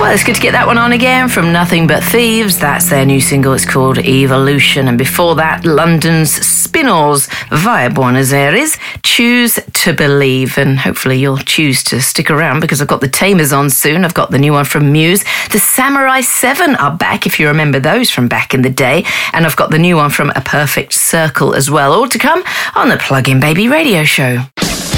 Well, it's good to get that one on again from Nothing But Thieves. That's their new single. It's called Evolution. And before that, London's Spinors via Buenos Aires, Choose to Believe. And hopefully you'll choose to stick around because I've got the Tamers on soon. I've got the new one from Muse. The Samurai 7 are back, if you remember those from back in the day. And I've got the new one from A Perfect Circle as well. All to come on the Plug In Baby radio show.